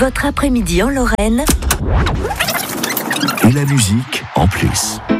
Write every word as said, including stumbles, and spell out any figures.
Votre après-midi en Lorraine. Et la musique en plus.